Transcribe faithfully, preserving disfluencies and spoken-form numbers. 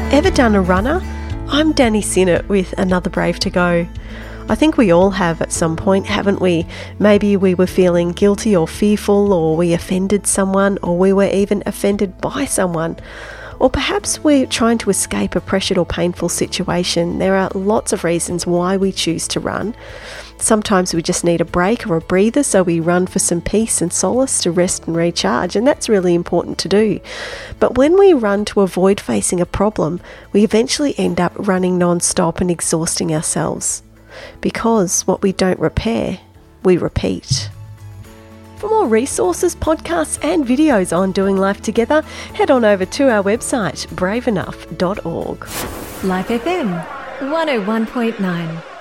Ever done a runner? I'm Danny Sinnott with another Brave to Go. I think we all have at some point, haven't we? Maybe we were feeling guilty or fearful, or we offended someone, or we were even offended by someone. Or perhaps we're trying to escape a pressured or painful situation. There are lots of reasons why we choose to run. Sometimes we just need a break or a breather, so we run for some peace and solace to rest and recharge, and that's really important to do. But when we run to avoid facing a problem, we eventually end up running non-stop and exhausting ourselves. Because what we don't repair, we repeat. For more resources, podcasts and videos on doing life together, head on over to our website, brave enough dot org. Life F M, one oh one point nine.